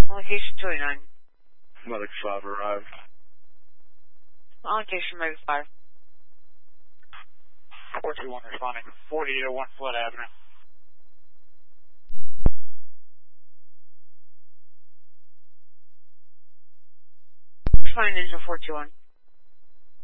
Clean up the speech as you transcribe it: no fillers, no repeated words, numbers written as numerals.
Location 29. Medic 5 arrived. Location Medic 5. 421 responding. 4001 Flood Avenue. Responding Ninja 421.